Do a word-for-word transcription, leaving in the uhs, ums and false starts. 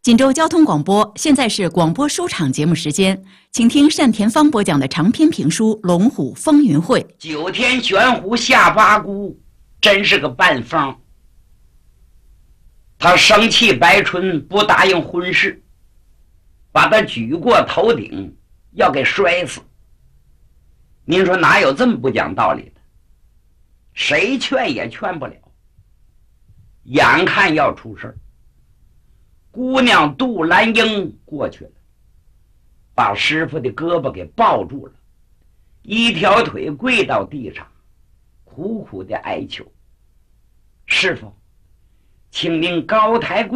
锦州交通广播，现在是广播书场节目时间，请听单田芳播讲的长篇评书《龙虎风云会》。 九天玄狐下八姑，真是个半疯。他生气白春不答应婚事，把他举过头顶，要给摔死。您说哪有这么不讲道理的？谁劝也劝不了。眼看要出事儿，姑娘杜兰英过去了，把师傅的胳膊给抱住了，一条腿跪到地上，苦苦的哀求：师傅，请您高抬贵